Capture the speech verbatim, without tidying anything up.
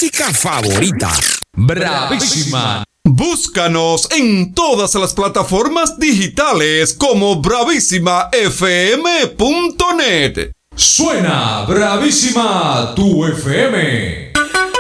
música favorita. Bravísima. Búscanos en todas las plataformas digitales como bravísima f m punto net. Suena Bravísima tu F M.